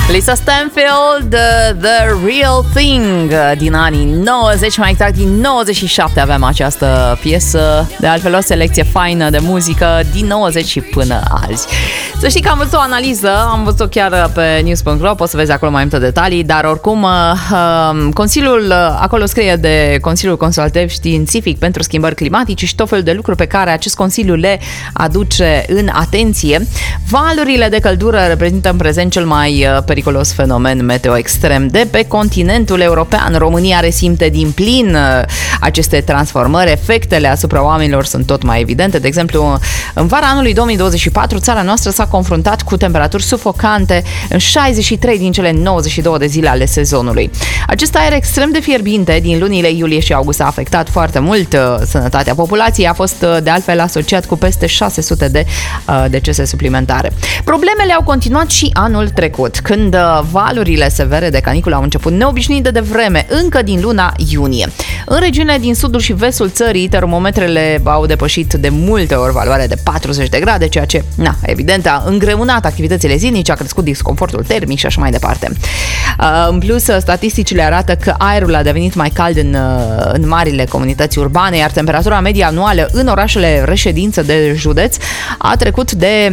Lisa Stanfield, The Real Thing, din anii 90, mai exact din 97 aveam această piesă. De altfel o selecție faină de muzică din 90 și până azi. Să știi că am văzut o analiză, am văzut-o chiar pe news.ro, poți să vezi acolo mai multe detalii, dar oricum Consiliul, acolo scrie de Consiliul Consultativ Științific pentru Schimbări Climatice și tot felul de lucruri pe care acest Consiliu le aduce în atenție. Valurile de căldură reprezintă în prezent cel mai periculos fenomen meteo extrem de pe continentul european. România resimte din plin aceste transformări, efectele asupra oamenilor sunt tot mai evidente. De exemplu, în vara anului 2024, țara noastră s-a confruntat cu temperaturi sufocante în 63 din cele 92 de zile ale sezonului. Acest aer extrem de fierbinte din lunile iulie și august a afectat foarte mult sănătatea populației, a fost de altfel asociat cu peste 600 de decese suplimentare. Problemele au continuat și anul trecut, când valurile severe de caniculă au început neobișnuit de devreme, încă din luna iunie. În regiunile din sudul și vestul țării, termometrele au depășit de multe ori valoarea de 40 de grade, ceea ce, evident, a îngreunat activitățile zilnice, a crescut disconfortul termic și așa mai departe. În plus, statisticile arată că aerul a devenit mai cald în marile comunități urbane, iar temperatura medie anuală în orașele reședință de județ a trecut de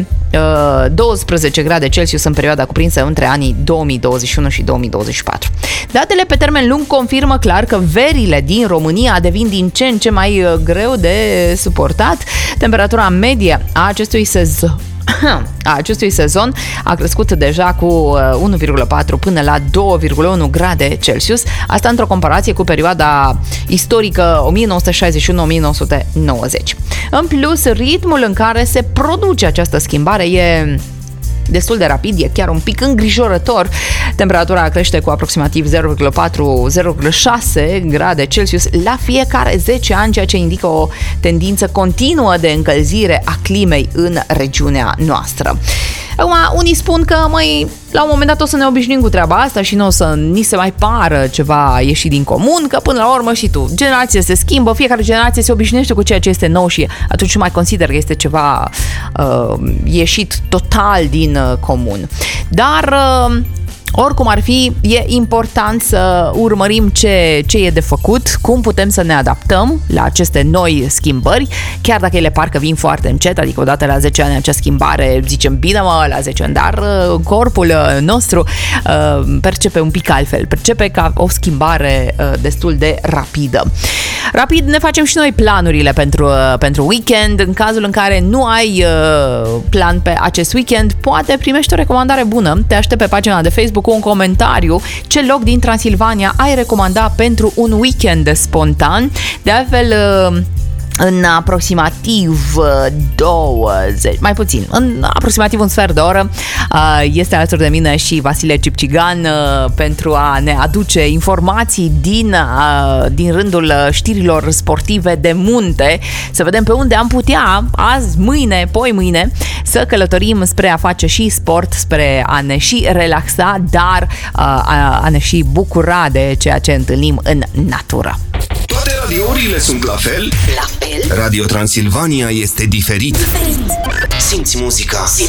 12 grade Celsius în perioada cuprinsă între anii 2021 și 2024. Datele pe termen lung confirmă clar că verile din România devin din ce în ce mai greu de suportat. Temperatura medie a acestui sezon a crescut deja cu 1,4 până la 2,1 grade Celsius, asta într-o comparație cu perioada istorică 1961-1990. În plus, ritmul în care se produce această schimbare e destul de rapid, e chiar un pic îngrijorător. Temperatura crește cu aproximativ 0,4-0,6 grade Celsius la fiecare 10 ani, ceea ce indică o tendință continuă de încălzire a climei în regiunea noastră. Acum, unii spun că, la un moment dat o să ne obișnuim cu treaba asta și nu o să ni se mai pară ceva ieșit din comun, că până la urmă și tu, generația se schimbă, fiecare generație se obișnuiește cu ceea ce este nou și atunci nu mai consider că este ceva ieșit total din comun. Dar oricum ar fi, e important să urmărim ce e de făcut, cum putem să ne adaptăm la aceste noi schimbări, chiar dacă ele parcă vin foarte încet, adică odată la 10 ani acea schimbare, zicem bine la 10 ani, dar corpul nostru percepe un pic altfel, percepe ca o schimbare destul de rapidă. Rapid ne facem și noi planurile pentru weekend. În cazul în care nu ai plan pe acest weekend, poate primești o recomandare bună. Te aștept pe pagina de Facebook cu un comentariu ce loc din Transilvania ai recomanda pentru un weekend spontan. De altfel, în aproximativ 20, mai puțin, în aproximativ un sfert de oră, este alături de mine și Vasile Cipcigan pentru a ne aduce informații din rândul știrilor sportive de munte, să vedem pe unde am putea azi, mâine, poimâine, să călătorim spre a face și sport, spre a ne și relaxa, dar a ne și bucura de ceea ce întâlnim în natură. Toate radiourile sunt la fel? La fel? Radio Transilvania este diferit. Simți muzica.